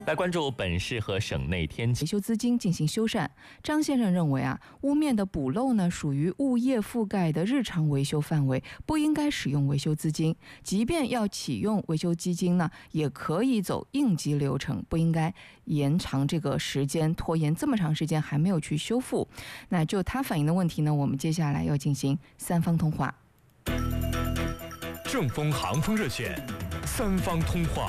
来关注本市和省内天气。 维修资金进行修缮。张先生认为屋面的补漏呢属于物业覆盖的日常维修范围，不应该使用维修资金。即便要启用维修基金呢，也可以走应急流程，不应该延长这个时间，拖延这么长时间还没有去修复。那就他反映的问题呢，我们接下来要进行三方通话。 正风航风热线，三方通话。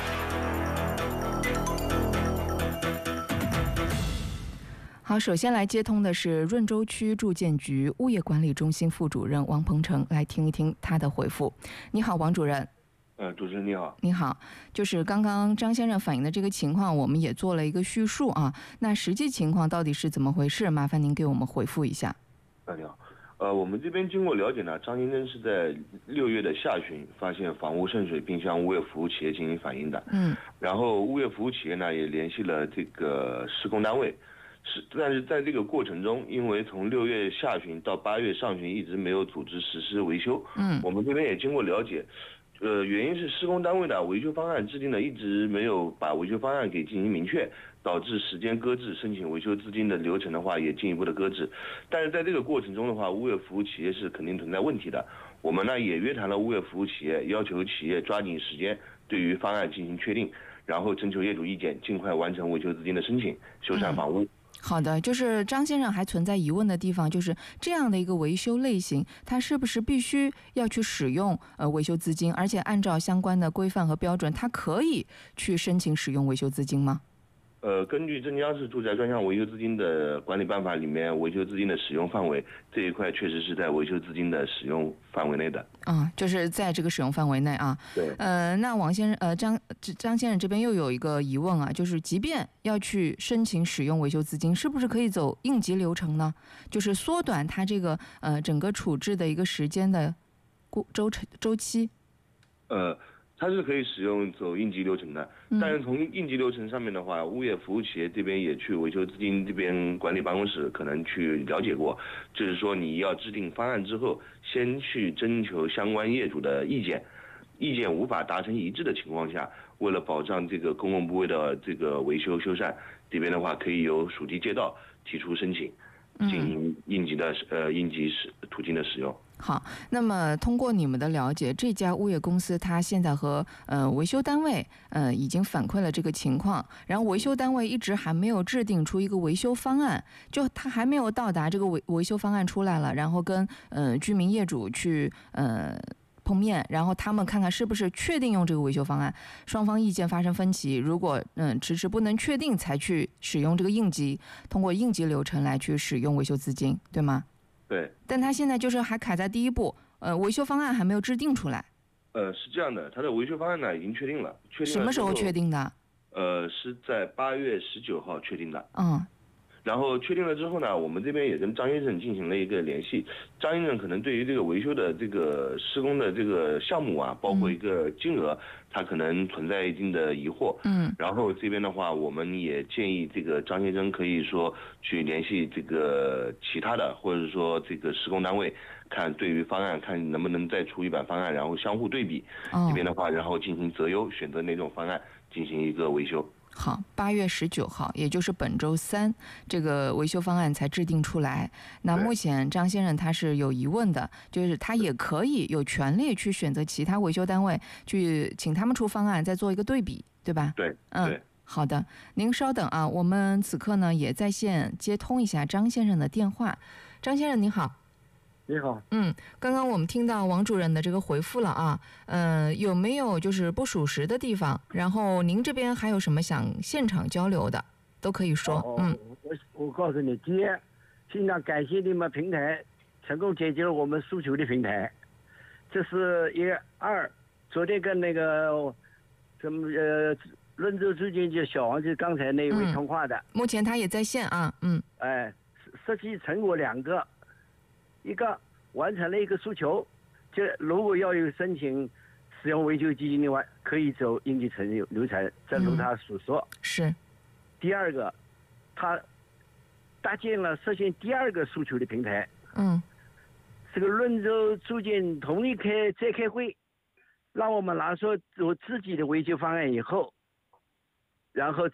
好，首先来接通的是润州区住建局物业管理中心副主任王鹏程，来听一听他的回复。你好，王主任。 主持人你好。 你好，就是刚刚张先生反映的这个情况，我们也做了一个叙述啊。那实际情况到底是怎么回事？麻烦您给我们回复一下。 你好。我们这边经过了解呢，张先生是在6月的下旬发现房屋渗水，并向物业服务企业进行反映的。然后物业服务企业呢也联系了这个施工单位。但是在这个过程中，因为从6月下旬到8月上旬一直没有组织实施维修。我们这边也经过了解，原因是施工单位的维修方案制定的一直没有把维修方案给进行明确，导致时间搁置，申请维修资金的流程的话也进一步的搁置。但是在这个过程中的话，物业服务企业是肯定存在问题的。我们呢也约谈了物业服务企业，要求企业抓紧时间对于方案进行确定，然后征求业主意见，尽快完成维修资金的申请，修缮房屋。 好的，就是张先生还存在疑问的地方，就是这样的一个维修类型，它是不是必须要去使用维修资金，而且按照相关的规范和标准，它可以去申请使用维修资金吗？ 根据镇江市住宅专项维修资金的管理办法里面，维修资金的使用范围这一块确实是在维修资金的使用范围内的。 就是在这个使用范围内啊。 对。 那王先生，张先生这边又有一个疑问啊，就是即便要去申请使用维修资金，是不是可以走应急流程呢？就是缩短它这个整个处置的一个时间的周期。 它是可以使用走应急流程的，但是从应急流程上面的话，物业服务企业这边也去维修资金这边管理办公室可能去了解过，就是说你要制定方案之后，先去征求相关业主的意见，意见无法达成一致的情况下，为了保障这个公共部位的这个维修修缮，这边的话可以由属地街道提出申请，进行应急途径的使用。 好，那么通过你们的了解，这家物业公司它现在和维修单位已经反馈了这个情况，然后维修单位一直还没有制定出一个维修方案，就它还没有到达这个维修方案出来了，然后跟居民业主去碰面，然后他们看看是不是确定用这个维修方案，双方意见发生分歧，如果迟迟不能确定，才去使用这个通过应急流程来去使用维修资金，对吗？ 对。 但他现在就是还卡在第一步，维修方案还没有制定出来。 是这样的，他的维修方案呢已经确定了。 什么时候确定的？ 是在8月19号确定的。然后确定了之后呢，我们这边也跟张先生进行了一个联系。张先生可能对于这个维修的这个施工的这个项目啊，包括一个金额，他可能存在一定的疑惑。然后这边的话，我们也建议这个张先生可以说去联系这个其他的，或者说这个施工单位，看对于方案看能不能再出一版方案，然后相互对比。这边的话，然后进行择优，选择哪种方案进行一个维修。 好，8月19号，也就是本周3，这个维修方案才制定出来。那目前张先生他是有疑问的，就是他也可以有权利去选择其他维修单位，去请他们出方案，再做一个对比，对吧？ 对。 好的，您稍等啊，我们此刻呢也在线接通一下张先生的电话。张先生您好。 你好。 刚刚我们听到王主任的这个回复了啊，有没有就是不属实的地方？然后您这边还有什么想现场交流的，都可以说。 我告诉你，第一，非常感谢你们平台成功解决了我们诉求的平台，这是一。二，昨天跟那个润州住建局小王就刚才那位通话的， 目前他也在线啊。 实际成果2个。一个完成了一个诉求，就如果要有申请使用维修基金的话，可以走应急流程，正如他所说。 是。第二个，他搭建了实现第2个诉求的平台。这个润州住建同意再开会，让我们拿出我自己的维修方案以后， 然后